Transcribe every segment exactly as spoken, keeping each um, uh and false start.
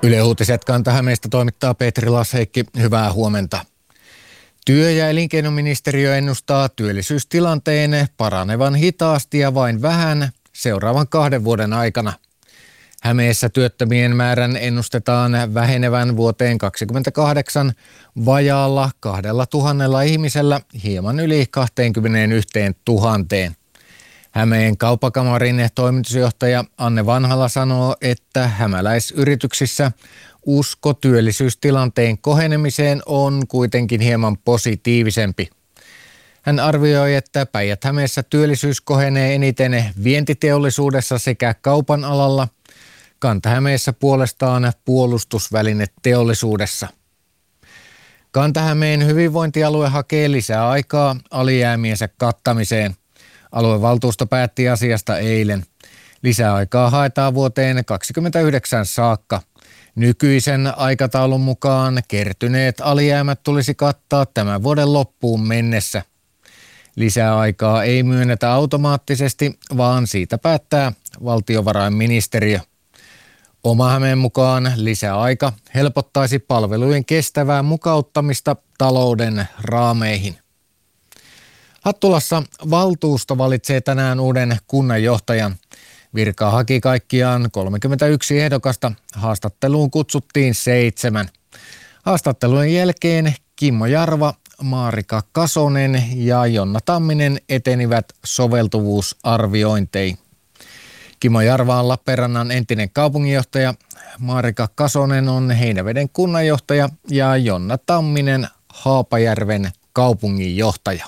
Yle Uutiset Kanta-Hämeestä toimittaa Petri Lasheikki. Hyvää huomenta. Työ- ja elinkeinoministeriö ennustaa työllisyystilanteen paranevan hitaasti ja vain vähän seuraavan kahden vuoden aikana. Hämeessä työttömien määrän ennustetaan vähenevän vuoteen kaksikymmentäkahdeksan vajaalla kahdella tuhannella ihmisellä hieman yli kaksikymmentäyksi tuhatta. Hämeen kauppakamarin toimitusjohtaja Anne Vanhala sanoo, että hämäläisyrityksissä usko työllisyystilanteen kohenemiseen on kuitenkin hieman positiivisempi. Hän arvioi, että Päijät-Hämeessä työllisyys kohenee eniten vientiteollisuudessa sekä kaupan alalla, Kanta-Hämeessä puolestaan puolustusvälineteollisuudessa. Kanta-Hämeen hyvinvointialue hakee lisää aikaa alijäämiensä kattamiseen. Aluevaltuusto päätti asiasta eilen. Lisäaikaa haetaan vuoteen kaksikymmentäyhdeksän saakka. Nykyisen aikataulun mukaan kertyneet alijäämät tulisi kattaa tämän vuoden loppuun mennessä. Lisäaikaa ei myönnetä automaattisesti, vaan siitä päättää valtiovarainministeriö. Oma-Hämeen mukaan lisäaika helpottaisi palvelujen kestävää mukauttamista talouden raameihin. Hattulassa valtuusto valitsee tänään uuden kunnanjohtajan. Virkaa haki kaikkiaan kolmekymmentäyksi ehdokasta. Haastatteluun kutsuttiin seitsemän. Haastattelujen jälkeen Kimmo Jarva, Maarika Kasonen ja Jonna Tamminen etenivät soveltuvuusarviointeihin. Kimmo Jarva on Lappeenrannan entinen kaupunginjohtaja, Maarika Kasonen on Heinäveden kunnanjohtaja ja Jonna Tamminen Haapajärven kaupunginjohtaja.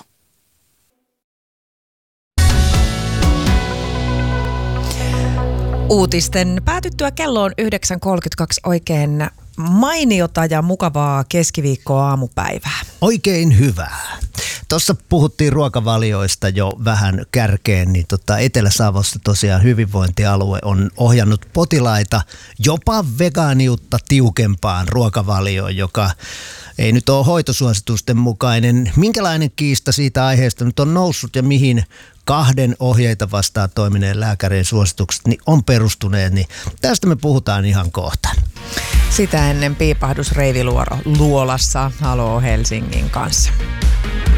Uutisten päätyttyä kello on yhdeksän kolmekymmentäkaksi oikein mainiota ja mukavaa keskiviikkoa aamupäivää. Oikein hyvää. Tuossa puhuttiin ruokavalioista jo vähän kärkeen, niin tota Etelä-Savossa tosiaan hyvinvointialue on ohjannut potilaita jopa vegaaniutta tiukempaan ruokavalioon, joka ei nyt ole hoitosuositusten mukainen. Minkälainen kiista siitä aiheesta nyt on noussut ja mihin kahden ohjeita vastaan toimineen lääkärin suositukset niin on perustuneet, niin tästä me puhutaan ihan kohta. Sitä ennen piipahdus Reivi Luolassa Haloo Helsingin kanssa.